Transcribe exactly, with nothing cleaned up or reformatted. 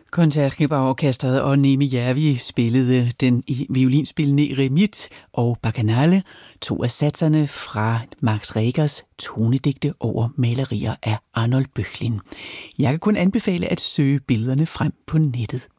Concertgebouworkestret og Neeme Järvi spillede den violinspillende Eremit og Bacchanale, to af satserne fra Max Regers tonedigte over malerier af Arnold Böcklin. Jeg kan kun anbefale at søge billederne frem på nettet.